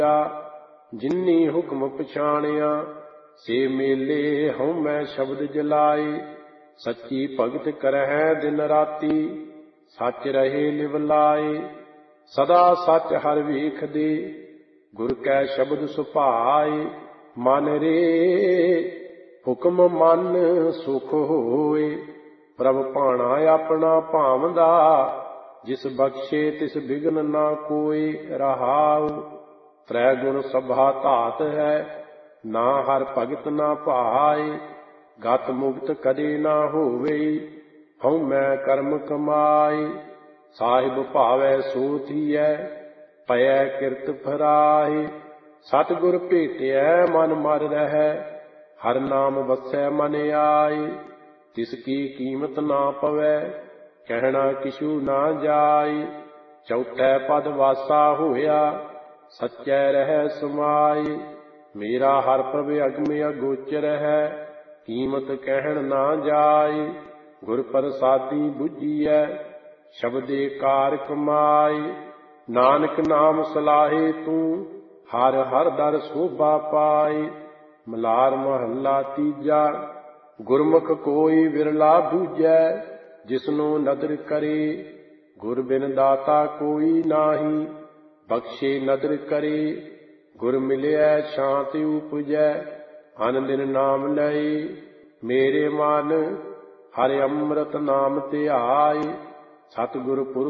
ਜਿਨੀ ਹੁਕਮ ਪਛਾਣਿਆ ਸੇ ਮੇਲੇ ਹਉ ਮੈਂ ਸ਼ਬਦ ਜਲਾਏ। ਸੱਚੀ ਭਗਤ ਕਰਹਿ ਦਿਨ ਰਾਤੀ ਸੱਚ ਰਹੇ ਲਿਵ ਲਾਏ। ਸਦਾ ਸੱਚ ਹਰ ਵੇਖਦੇ ਗੁਰ ਕੈ ਸ਼ਬਦ ਸੁਭਾਏ। ਮਨ ਰੇ ਹੁਕਮ ਮਨ ਸੁਖ ਹੋਏ ਪ੍ਰਭ ਭਾਣਾ ਆਪਣਾ ਭਾਵਦਾ। ਜਿਸ ਬਖਸ਼ੇ ਤਿਸ ਬਿਗਨ ਨਾ ਕੋਇ ਰਹਾਉ। ਤ੍ਰੈ ਗੁਣ ਸਭਾ ਧਾਤ ਹੈ ਨਾ ਹਰ ਭਗਤ ਨਾ ਭਾਏ। ਗਤ ਮੁਕਤ ਕਦੇ ਨਾ ਹੋਵੇ ਹਉ ਮੈਂ ਕਰਮ ਕਮਾਏ। ਸਾਹਿਬ ਭਾਵੈ ਸੋ ਥੀਐ ਪਇਐ ਕਿਰਤ ਫਰਾਏ। ਸਤਿਗੁਰ ਭੇਟਿਐ ਮਨ ਮਰ ਰਹਿ ਹਰ ਨਾਮ ਵਸੈ ਮਨ ਆਏ। ਤਿਸ ਕੀ ਕੀਮਤ ਨਾ ਪਵੈ ਕਹਿਣਾ ਕਿਛੂ ਨਾ ਜਾਏ। ਚੌਥੈ ਪਦ ਵਾਸਾ ਹੋਇਆ ਸੱਚੈ ਰਹਿ ਸਮਾਏ। ਮੇਰਾ ਹਰ ਪ੍ਰਭ ਅਗਮ ਅਗੋਚਰ ਹੈ ਕੀਮਤ ਕਹਿਣ ਨਾ ਜਾਏ। ਗੁਰ ਪ੍ਰਸਾਦੀ ਬੁੱਝੀਐ ਸ਼ਬਦੇ ਕਾਰ ਕਮਾਏ। ਨਾਨਕ ਨਾਮ ਸਲਾਹੇ ਤੂੰ ਹਰ ਹਰ ਦਰ ਸੋਭਾ ਪਾਏ। ਮਲਾਰ ਮਹੱਲਾ ਤੀਜਾ। ਗੁਰਮੁਖ ਕੋਈ ਵਿਰਲਾ ਬੂਝੈ ਜਿਸਨੂੰ ਨਦਰ ਕਰੇ। ਗੁਰ ਬਿਨ ਦਾਤਾ ਕੋਈ ਨਾਹੀ ਬਖਸ਼ੇ ਨਦਰ ਕਰੇ। ਗੁਰ ਮਿਲਿਐ ਸ਼ਾਂਤ ਉਪਜੈ ਅਨ ਦਿਨ ਨਾਮ ਲਏ। ਮੇਰੇ ਮਨ ਹਰਿ ਅੰਮ੍ਰਿਤ ਨਾਮ ਧਿਆਏ। ਸਤਿਗੁਰ ਪੁਰਖ